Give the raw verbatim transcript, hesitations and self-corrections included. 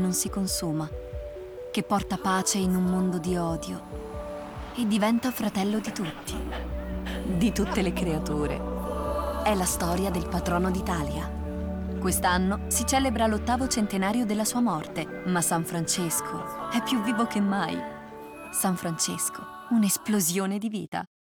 non si consuma, che porta pace in un mondo di odio e diventa fratello di tutti, di tutte le creature. È la storia del patrono d'Italia. Quest'anno si celebra l'ottavo centenario della sua morte, ma San Francesco è più vivo che mai. San Francesco, un'esplosione di vita.